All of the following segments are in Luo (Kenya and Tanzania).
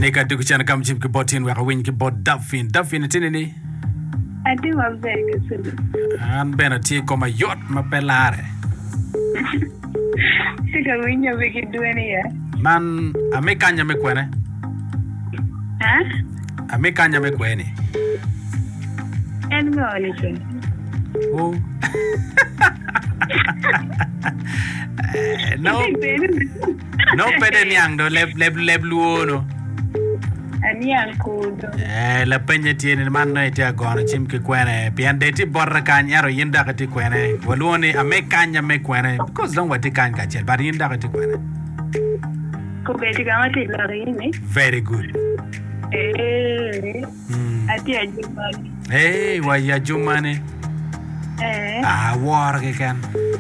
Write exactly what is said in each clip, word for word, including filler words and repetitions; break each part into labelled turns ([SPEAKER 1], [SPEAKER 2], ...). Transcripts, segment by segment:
[SPEAKER 1] Nika du kuchana kam chim ke botin wa win ke bot dafin dafin tinini.
[SPEAKER 2] Ati wa very good.
[SPEAKER 1] An bena ti koma yot ma pelare.
[SPEAKER 2] Sika winya we can do any ya.
[SPEAKER 1] Man amekanya me kwene.
[SPEAKER 2] Ha?
[SPEAKER 1] Amekanya me kwene.
[SPEAKER 2] En ngoli chen.
[SPEAKER 1] Oh. No. No pede niang do leb leb leb luono.
[SPEAKER 2] Ani ankudo.
[SPEAKER 1] Eh la penye tiene man no ite agono chim ke kwene pian de ti borra kanyaro yinda ka ti kwene waluoni amekanya me kwene because don't what ti kan ka chel but yinda ka ti kwene.
[SPEAKER 2] Ko beti kama ti lari ni.
[SPEAKER 1] Very good.
[SPEAKER 2] Eh. Ati ajumani.
[SPEAKER 1] Eh wa ya jumane.
[SPEAKER 2] Eh.
[SPEAKER 1] Ah war ke kan.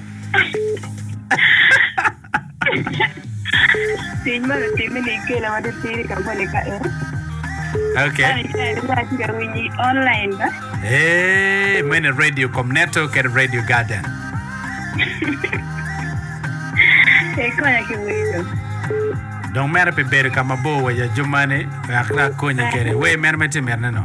[SPEAKER 2] Tingma timme ni ke la mate tiri kampani ka eh.
[SPEAKER 1] Okay.
[SPEAKER 2] Lati ka winyi online ba?
[SPEAKER 1] Eh mene radio Comneto ke radio Garden.
[SPEAKER 2] Eh ko ya ki wiyo.
[SPEAKER 1] Don't matter pe bere kama bo wa ya jumane akra konya kere we mer mete mer no.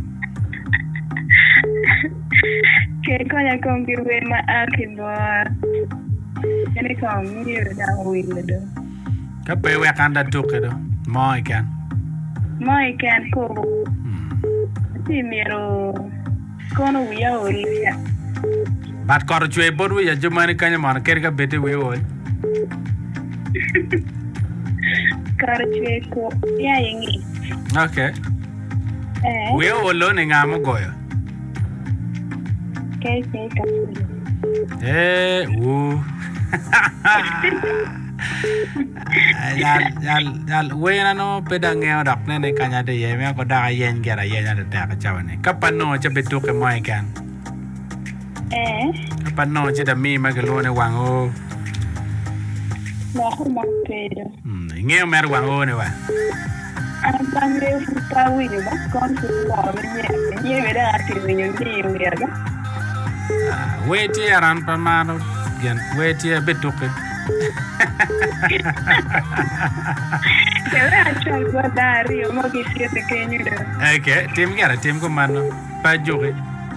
[SPEAKER 2] Ke ko ya ko ngi we ma akibo. Ene ko ngi da wiyo do.
[SPEAKER 1] Kape we kanda tuke do. Mo ikan.
[SPEAKER 2] Mo ikan ko. Ti mero kono wiya oliya.
[SPEAKER 1] Bat kor chwe bodu ya jumani kanya man kerga bete we ol.
[SPEAKER 2] Kar chwe ko ya yengi.
[SPEAKER 1] Okay.
[SPEAKER 2] Eh.
[SPEAKER 1] We olo ni ngamo goyo.
[SPEAKER 2] Ke ke ka.
[SPEAKER 1] Eh, u. Yal yal yal we na no pedange odak ne ne kanya de ye me ko da yen gera yen na ta ka chawane. Kapano cha betu ke mo ikan.
[SPEAKER 2] Eh.
[SPEAKER 1] Kapano cha da mi ma ke lo ne wango.
[SPEAKER 2] Na ko ma pedo.
[SPEAKER 1] Hmm, nge mer wango ne wa.
[SPEAKER 2] An pangre futa wiyo ba kon su la me nye me da ati wiyo ni wiyo ba.
[SPEAKER 1] We ti aran pa mano gen we ti betu ke.
[SPEAKER 2] Kaya achal ko dari mo ki siete kenyu do.
[SPEAKER 1] Okay, tim gara tim ko mano pa joge.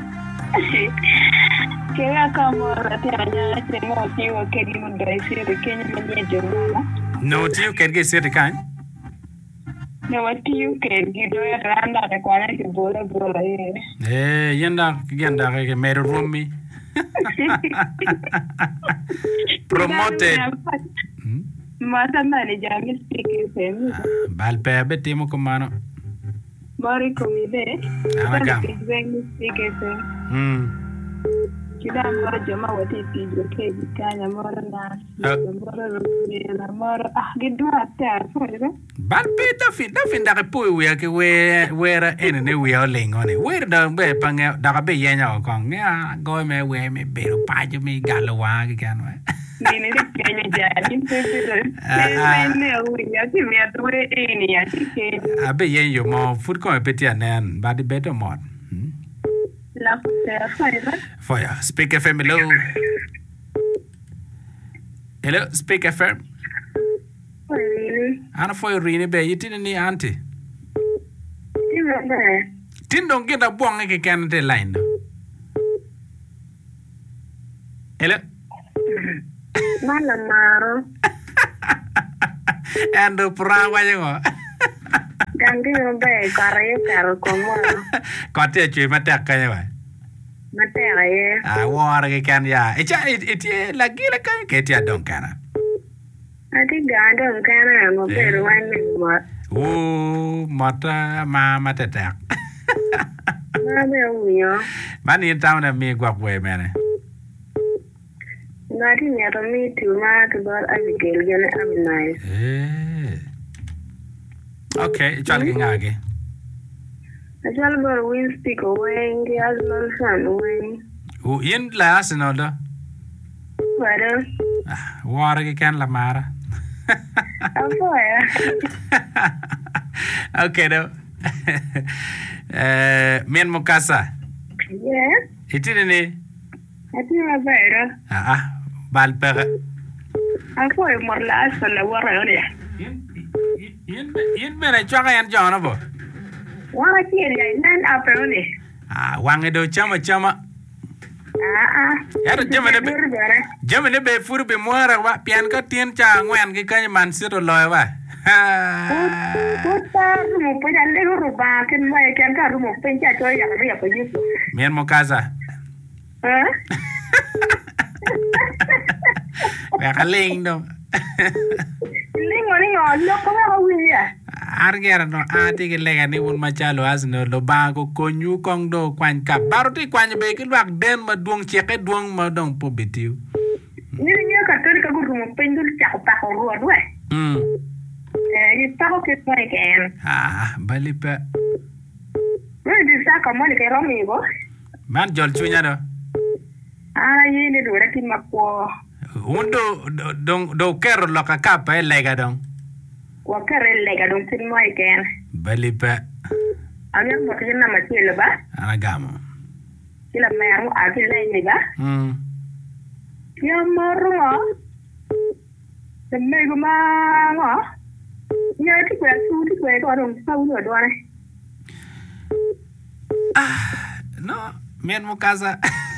[SPEAKER 2] Kaya kamo rati anya che mo ti o ke di mo dai siete kenyu mo nye jomala.
[SPEAKER 1] No ti o kerge siete kan.
[SPEAKER 2] No wati you ke di do ya randa de kwana ki bola bola ye.
[SPEAKER 1] Eh, yenda genda ke meru rumi. Promoted.
[SPEAKER 2] Mata mani jami speaking same.
[SPEAKER 1] Balpe beti mo kumano.
[SPEAKER 2] Mori komide.
[SPEAKER 1] Anaga.
[SPEAKER 2] Speaking same.
[SPEAKER 1] Hmm.
[SPEAKER 2] Kida moro jama wati tijo ke bikanya moro na. Moro na moro ah gidwa ta fore.
[SPEAKER 1] Balpe da fin da fin da ke pui we ke we we ra ene ne we olengone. We da be pange da be yenya o kong. Ya go me we me beru pa jo me galowa ke kan we.
[SPEAKER 2] Nini ni kenyu jani pepere. Nene uri ya ti me atwe eni ya ti ke.
[SPEAKER 1] Abe yen yo mo food ko peti anen ba di better mod.
[SPEAKER 2] La fire.
[SPEAKER 1] Fire. Speak F M hello. Hello, Speak F M. Ana foi rini be yitini ni auntie. Tin don't get a bong ke kan te line. Hello.
[SPEAKER 2] Mala maro.
[SPEAKER 1] Ando pura wa yo.
[SPEAKER 2] Gangi no be kare karo komo.
[SPEAKER 1] Kote chui mate akanya wa.
[SPEAKER 2] Mate aye.
[SPEAKER 1] Ah war ke kan ya. Echa it it la gila kan ke ti adon kana.
[SPEAKER 2] Ati gando kana mo pero wani mo.
[SPEAKER 1] Oh, mata ma mate tak.
[SPEAKER 2] Ma me uyo.
[SPEAKER 1] Mani town na mi gwa we mene.
[SPEAKER 2] Nadi ni ato mi tu ma tu bal Abigail gane am nice.
[SPEAKER 1] Eh. Okay, chal ngage.
[SPEAKER 2] Ajal bor win speak wengi azmal san wengi.
[SPEAKER 1] U yin la asino do.
[SPEAKER 2] Wado.
[SPEAKER 1] Ah, war ke kan la mara.
[SPEAKER 2] Apo ya.
[SPEAKER 1] Okay do. Eh, mien mukasa.
[SPEAKER 2] Yeah.
[SPEAKER 1] Itini ni.
[SPEAKER 2] Ati ma bayra.
[SPEAKER 1] Ah ah, bal pere.
[SPEAKER 2] Apo e mor la asala wara ya.
[SPEAKER 1] Yin yin bene chwaka yan jono bo.
[SPEAKER 2] Wala kiri ya nan apeloni.
[SPEAKER 1] Ah, wange do chama chama.
[SPEAKER 2] Ah ah.
[SPEAKER 1] Yaro jama ne be. Jama ne be furu be moara wa pian ka tien cha ngwen ki kan man siro loy wa.
[SPEAKER 2] Puta rumo pe ya le ruba ken mai kan ka rumo pe ya to ya ya pe yusu.
[SPEAKER 1] Mien mo casa.
[SPEAKER 2] Eh?
[SPEAKER 1] Ba kaling do.
[SPEAKER 2] Lingo lingo lo ko ga wiya.
[SPEAKER 1] Arger no ati ke lega ni un machalo asno lo ba ko konyu kong do kwan ka baruti kwan be ki lwak den ma duong cheke duong ma dong po bitiu.
[SPEAKER 2] Ni ni ka to ka guru mo pendul cha pa ko ro do eh.
[SPEAKER 1] Hmm.
[SPEAKER 2] Eh ni pa ko ke point ken.
[SPEAKER 1] Ah, bali pa.
[SPEAKER 2] Ro di sa ka mo ni ke ro mi go.
[SPEAKER 1] Man jol chunya do.
[SPEAKER 2] Ah yi ni do ra ki ma ko.
[SPEAKER 1] Undo dong do kero lo ka kapa e lega dong.
[SPEAKER 2] Wa kare lega dong tin mo ken.
[SPEAKER 1] Bali pa.
[SPEAKER 2] Ami mo ke na ma ti le ba.
[SPEAKER 1] Ana gamo.
[SPEAKER 2] Kila me mo a ki le ni ba.
[SPEAKER 1] Hmm.
[SPEAKER 2] Ya moro. Se me go ma ngo. Nya ti kwa su ti kwa do dong sa u do ne.
[SPEAKER 1] Ah, no, mien mo casa.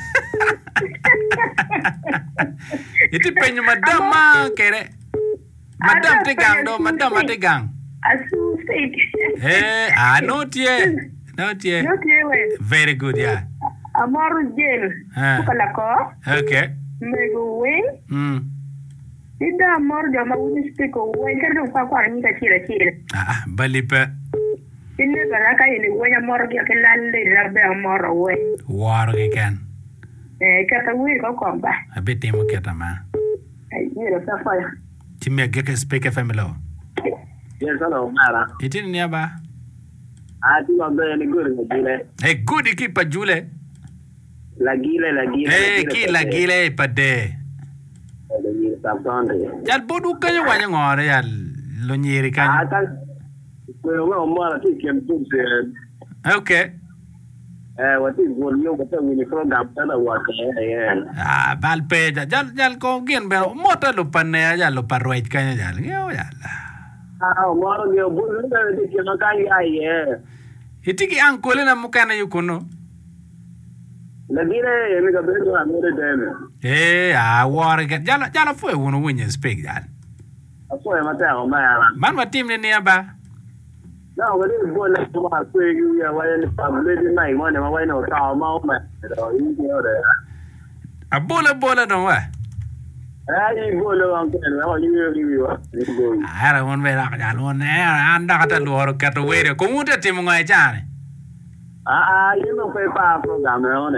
[SPEAKER 1] Itu penyu madam ma kere. Madam tegang do, madam tegang.
[SPEAKER 2] Asu steak.
[SPEAKER 1] Eh, ah, no tie. No tie.
[SPEAKER 2] No tie we.
[SPEAKER 1] Very good, yeah.
[SPEAKER 2] Amor gel.
[SPEAKER 1] Ah.
[SPEAKER 2] Kala ko.
[SPEAKER 1] Okay.
[SPEAKER 2] Me go wing.
[SPEAKER 1] Hmm.
[SPEAKER 2] Ida amor de ma uni steak o wing ka do pa kwa ni ka chira chira.
[SPEAKER 1] Ah, bali pa.
[SPEAKER 2] Ini bala ka ini wing amor gel ke lalle rabbe amor we.
[SPEAKER 1] War ke kan.
[SPEAKER 2] Eh ka ta wi ko ko ba.
[SPEAKER 1] Abete mo keta ma.
[SPEAKER 2] Ai ni ra sa fa.
[SPEAKER 1] Timia geke speak F M lo.
[SPEAKER 3] Yes, hello, Mara.
[SPEAKER 1] Itin niya ba?
[SPEAKER 3] Ah, tu va bene, good, la gile.
[SPEAKER 1] Eh, good ki pa jule.
[SPEAKER 3] La gile, la gile.
[SPEAKER 1] Eh, ki la gile pa de.
[SPEAKER 3] La gile, sa tonde.
[SPEAKER 1] Yal bodu kanyo wanya ngore yal lo nyiri
[SPEAKER 3] Ah,
[SPEAKER 1] kanyo.
[SPEAKER 3] kan. Pero no, Mara, tu kem tu se.
[SPEAKER 1] Okay.
[SPEAKER 3] Eh, wati gol yo bata wini program tala wa ke eh.
[SPEAKER 1] Ah, bal pe jal jal ko gen be mota lo panne ya lo parwait kanyo jal. Yo yal.
[SPEAKER 3] Ah, Mara yo bul de de ke makai ai eh.
[SPEAKER 1] Itiki ankole na mukana yukono.
[SPEAKER 3] La gile, mi ka bedo amere dene.
[SPEAKER 1] Eh, ah, war ke jal jal fo wono winya speak jal.
[SPEAKER 3] Apo e mata o Mara.
[SPEAKER 1] Man wa team ne niya ba?
[SPEAKER 3] No, wali bola ma ko yu ya wa ni pable di mai mo ne ma wa no ta ma o ma. Do yi ke ore.
[SPEAKER 1] A bola bola don wa.
[SPEAKER 3] Ai bola an ke na wa yu yu wa.
[SPEAKER 1] Ara won be ra jal won e anda kata luoro kato were ko muta timo ngai chane.
[SPEAKER 3] Ah, ah, yo no fue para programa, ¿no?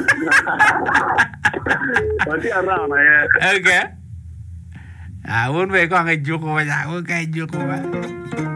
[SPEAKER 3] Pati arama ya.
[SPEAKER 1] Okay. Ah, won be ko ngai juko ba ja, ko kai juko ba.